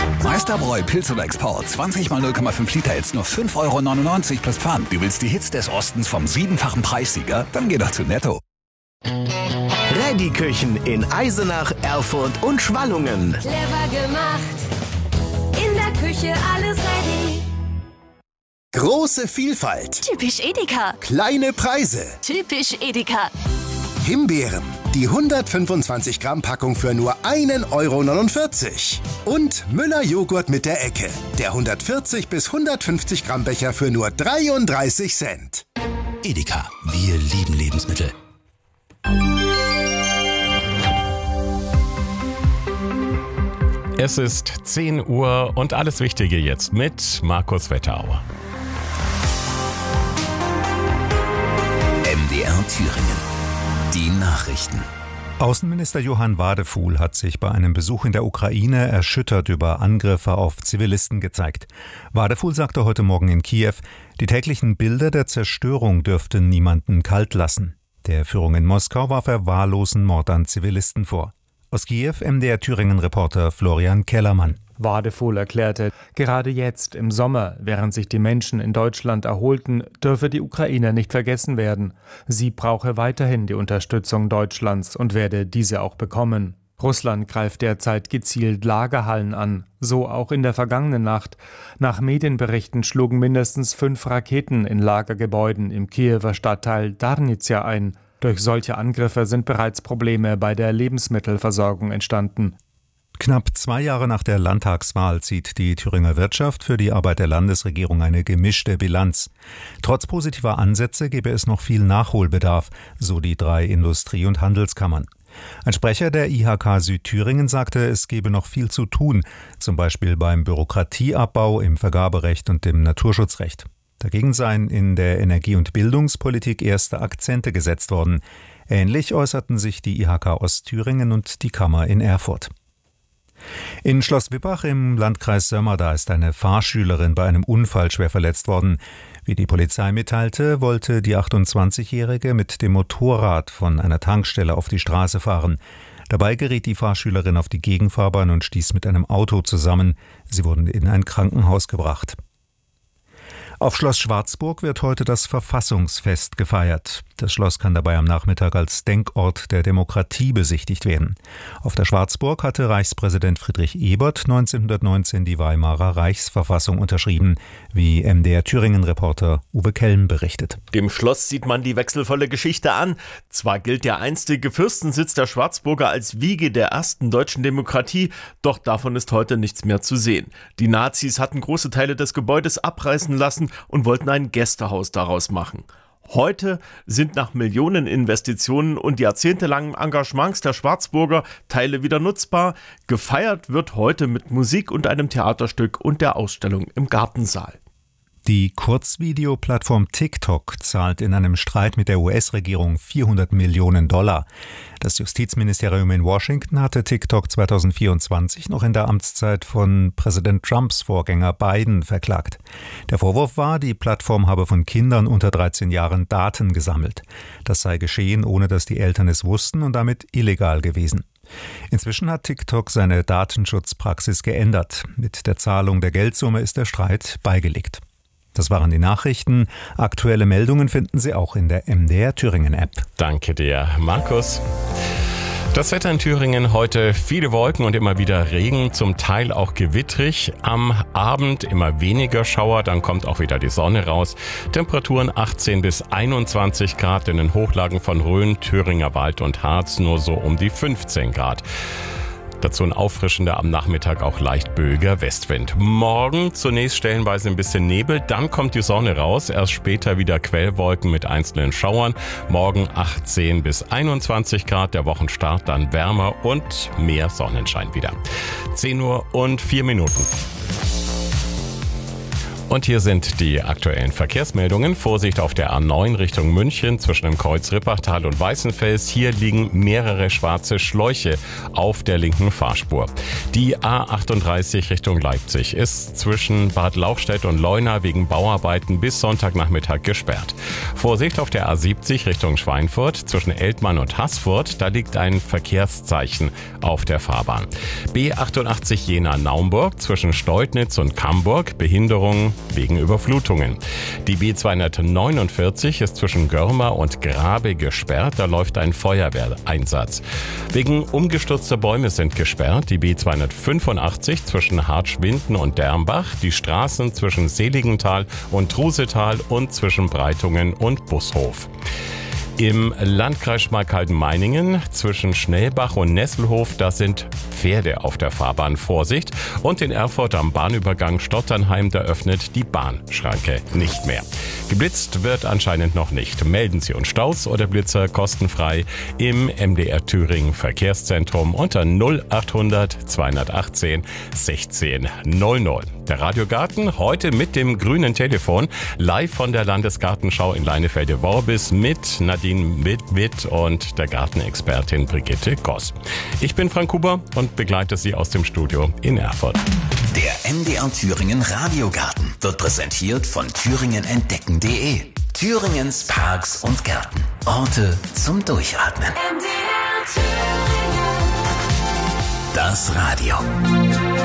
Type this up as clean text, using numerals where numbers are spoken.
Meisterbräu Pilz oder Export. 20 mal 0,5 Liter jetzt nur 5,99 € plus Pfand. Du willst die Hits des Ostens vom 7-fachen Preissieger? Dann geh doch zu Netto. Reddy-Küchen in Eisenach, Erfurt und Schwallungen. Clever gemacht, in der Küche alles ready. Große Vielfalt, Typisch Edeka. kleine Preise. Typisch Edeka. Himbeeren, die 125 Gramm Packung für nur 1,49 € Und Müller-Joghurt mit der Ecke, der 140 bis 150 Gramm Becher für nur 33 Cent. Edeka, wir lieben Lebensmittel. Es ist 10 Uhr und alles Wichtige jetzt mit Markus Wetterauer. MDR Thüringen. Die Nachrichten. Außenminister Johann Wadefuhl hat sich bei einem Besuch in der Ukraine erschüttert über Angriffe auf Zivilisten gezeigt. Wadefuhl sagte heute Morgen in Kiew, die täglichen Bilder der Zerstörung dürften niemanden kalt lassen. Der Führung in Moskau warf er wahllosen Mord an Zivilisten vor. Aus Kiew MDR Thüringen-Reporter Florian Kellermann. Wadefuhl erklärte, gerade jetzt im Sommer, während sich die Menschen in Deutschland erholten, dürfe die Ukraine nicht vergessen werden. Sie brauche weiterhin die Unterstützung Deutschlands und werde diese auch bekommen. Russland greift derzeit gezielt Lagerhallen an, so auch in der vergangenen Nacht. Nach Medienberichten schlugen mindestens 5 Raketen in Lagergebäuden im Kiewer Stadtteil Darnizja ein. Durch solche Angriffe sind bereits Probleme bei der Lebensmittelversorgung entstanden. Knapp 2 Jahre nach der Landtagswahl zieht die Thüringer Wirtschaft für die Arbeit der Landesregierung eine gemischte Bilanz. Trotz positiver Ansätze gebe es noch viel Nachholbedarf, so die 3 Industrie- und Handelskammern. Ein Sprecher der IHK Südthüringen sagte, es gebe noch viel zu tun, zum Beispiel beim Bürokratieabbau, im Vergaberecht und im Naturschutzrecht. Dagegen seien in der Energie- und Bildungspolitik erste Akzente gesetzt worden. Ähnlich äußerten sich die IHK Ostthüringen und die Kammer in Erfurt. In Schloss Wippach im Landkreis Sömmerda ist eine Fahrschülerin bei einem Unfall schwer verletzt worden. Wie die Polizei mitteilte, wollte die 28-Jährige mit dem Motorrad von einer Tankstelle auf die Straße fahren. Dabei geriet die Fahrschülerin auf die Gegenfahrbahn und stieß mit einem Auto zusammen. Sie wurden in ein Krankenhaus gebracht. Auf Schloss Schwarzburg wird heute das Verfassungsfest gefeiert. Das Schloss kann dabei am Nachmittag als Denkort der Demokratie besichtigt werden. Auf der Schwarzburg hatte Reichspräsident Friedrich Ebert 1919 die Weimarer Reichsverfassung unterschrieben, wie MDR Thüringen-Reporter Uwe Kelm berichtet. Dem Schloss sieht man die wechselvolle Geschichte an. Zwar gilt der einstige Fürstensitz der Schwarzburger als Wiege der ersten deutschen Demokratie, doch davon ist heute nichts mehr zu sehen. Die Nazis hatten große Teile des Gebäudes abreißen lassen und wollten ein Gästehaus daraus machen. Heute sind nach Millioneninvestitionen und jahrzehntelangem Engagements der Schwarzburger Teile wieder nutzbar. Gefeiert wird heute mit Musik und einem Theaterstück und der Ausstellung im Gartensaal. Die Kurzvideoplattform TikTok zahlt in einem Streit mit der US-Regierung $400 Millionen. Das Justizministerium in Washington hatte TikTok 2024 noch in der Amtszeit von Präsident Trumps Vorgänger Biden verklagt. Der Vorwurf war, die Plattform habe von Kindern unter 13 Jahren Daten gesammelt. Das sei geschehen, ohne dass die Eltern es wussten und damit illegal gewesen. Inzwischen hat TikTok seine Datenschutzpraxis geändert. Mit der Zahlung der Geldsumme ist der Streit beigelegt. Das waren die Nachrichten. Aktuelle Meldungen finden Sie auch in der MDR Thüringen App. Danke dir, Markus. Das Wetter in Thüringen heute viele Wolken und immer wieder Regen, zum Teil auch gewittrig. Am Abend immer weniger Schauer, dann kommt auch wieder die Sonne raus. Temperaturen 18 bis 21 Grad, in den Hochlagen von Rhön, Thüringer Wald und Harz nur so um die 15 Grad. Dazu ein auffrischender, am Nachmittag auch leicht böiger Westwind. Morgen zunächst stellenweise ein bisschen Nebel, dann kommt die Sonne raus. Erst später wieder Quellwolken mit einzelnen Schauern. Morgen 18 bis 21 Grad, der Wochenstart dann wärmer und mehr Sonnenschein wieder. 10 Uhr und 4 Minuten. Und hier sind die aktuellen Verkehrsmeldungen. Vorsicht auf der A9 Richtung München zwischen dem Kreuz Rippachtal und Weißenfels. Hier liegen mehrere schwarze Schläuche auf der linken Fahrspur. Die A38 Richtung Leipzig ist zwischen Bad Lauchstädt und Leuna wegen Bauarbeiten bis Sonntagnachmittag gesperrt. Vorsicht auf der A70 Richtung Schweinfurt zwischen Eltmann und Haßfurt. Da liegt ein Verkehrszeichen auf der Fahrbahn. B88 Jena-Naumburg zwischen Steutnitz und Camburg. Behinderung wegen Überflutungen. Die B249 ist zwischen Görma und Grabe gesperrt. Da läuft ein Feuerwehreinsatz. Wegen umgestürzter Bäume sind gesperrt die B285 zwischen Hartschwinden und Dermbach, die Straßen zwischen Seligenthal und Trusetal und zwischen Breitungen und Bushof. Im Landkreis Schmalkalden-Meiningen zwischen Schnellbach und Nesselhof, da sind Pferde auf der Fahrbahn. Vorsicht. Und in Erfurt am Bahnübergang Stotternheim, da öffnet die Bahnschranke nicht mehr. Geblitzt wird anscheinend noch nicht. Melden Sie uns Staus oder Blitzer kostenfrei im MDR Thüringen Verkehrszentrum unter 0800 218 16 00. Der Radiogarten heute mit dem grünen Telefon live von der Landesgartenschau in Leinefelde-Worbis mit Nadine Witt und der Gartenexpertin Brigitte Goss. Ich bin Frank Huber und begleite Sie aus dem Studio in Erfurt. Der MDR Thüringen Radiogarten wird präsentiert von thüringenentdecken.de. Thüringens Parks und Gärten. Orte zum Durchatmen. MDR Thüringen. Das Radio.